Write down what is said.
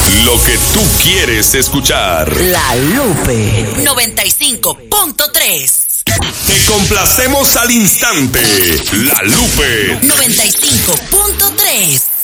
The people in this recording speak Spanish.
Lo que tú quieres escuchar. La Lupe 95.3. Te complacemos al instante. La Lupe 95.3.